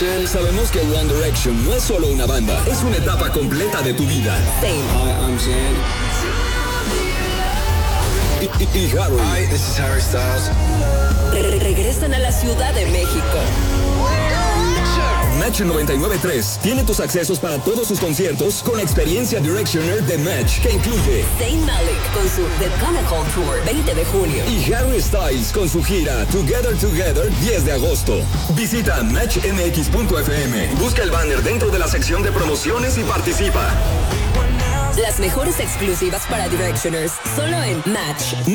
Direction. Sabemos que One Direction no es solo una banda, es una etapa completa de tu vida. Zayn. Hi, I'm Zayn. Y Harry. Hi, this is Harry Styles. Regresan a la Ciudad de México. Match 99.3 tiene tus accesos para todos sus conciertos con experiencia Directioner de Match, que incluye Zayn Malik con su The Chronicle Tour 20 de junio. y Harry Styles con su gira Together 10 de agosto. Visita matchmx.fm, busca el banner dentro de la sección de promociones y participa. Las mejores exclusivas para Directioners, solo en Match.